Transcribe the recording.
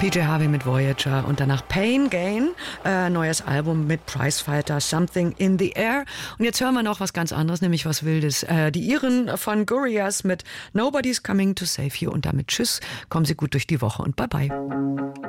PJ Harvey mit Voyager und danach Pain Gain, neues Album mit Prizefighter, Something in the Air. Und jetzt hören wir noch was ganz anderes, nämlich was Wildes. Die Iren von Gorillaz mit Nobody's Coming to Save You und damit tschüss, kommen Sie gut durch die Woche und bye bye.